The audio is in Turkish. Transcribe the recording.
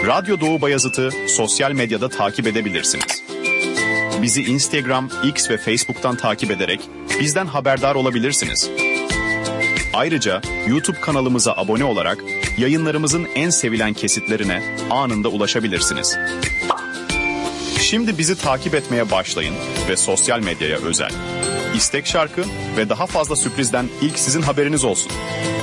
Radyo Doğu Bayazıt'ı sosyal medyada takip edebilirsiniz. Bizi Instagram, X ve Facebook'tan takip ederek bizden haberdar olabilirsiniz. Ayrıca YouTube kanalımıza abone olarak yayınlarımızın en sevilen kesitlerine anında ulaşabilirsiniz. Şimdi bizi takip etmeye başlayın ve sosyal medyaya özel, istek şarkı ve daha fazla sürprizden ilk sizin haberiniz olsun.